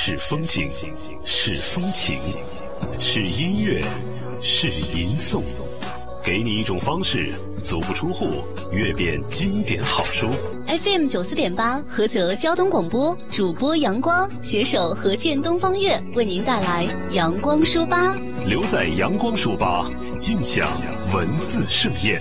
是风景，是风情，是音乐，是吟诵，给你一种方式，足不出户阅遍经典好书。 FM 94.8菏泽交通广播，主播阳光携手何健东方悦为您带来阳光书吧。 留在阳光书吧，尽享文字盛宴。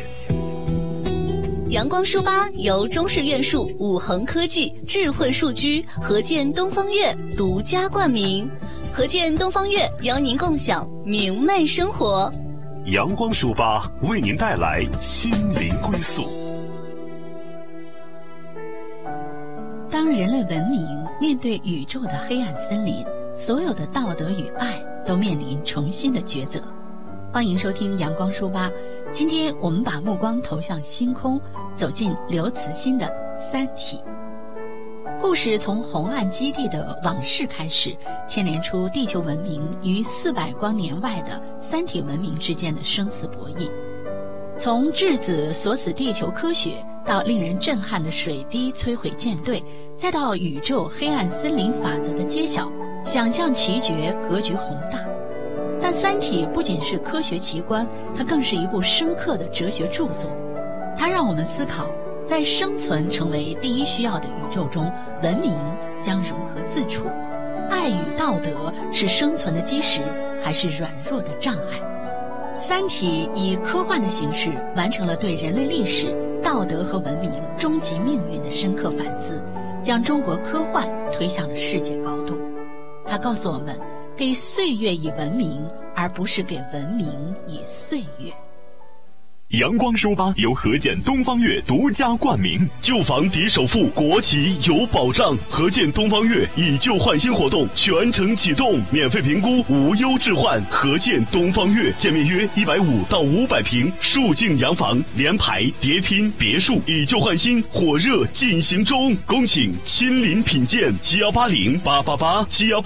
阳光书吧由中式院术、武恒科技、智慧数居、何健东方悦独家冠名。何健东方悦邀您共享明媚生活。 阳光书吧为您带来心灵归宿。 当人类文明面对宇宙的黑暗森林，所有的道德与爱都面临重新的抉择。欢迎收听阳光书吧，今天我们把目光投向星空，走进刘慈欣的《三体》。故事从红岸基地的往事开始，牵连出地球文明与400光年外的三体文明之间的生死博弈。从质子锁死地球科学，到令人震撼的水滴摧毁舰队，再到宇宙黑暗森林法则的揭晓，想象奇绝，格局宏大。但《三体》不仅是科学奇观，它更是一部深刻的哲学著作。它让我们思考，在生存成为第一需要的宇宙中，文明将如何自处？爱与道德是生存的基石，还是软弱的障碍？《三体》以科幻的形式完成了对人类历史、道德和文明终极命运的深刻反思，将中国科幻推向了世界高度。它告诉我们，给岁月以文明，而不是给文明以岁月。 阳光书吧由何健东方悦独家冠名，旧房抵首付，国企有保障。何健东方悦以旧换新活动全程启动，免费评估，无忧置换。何健东方悦，建面约150到500平，数境洋房，联排、叠拼、别墅，以旧换新，火热进行中。恭请亲临品鉴，7180888871808888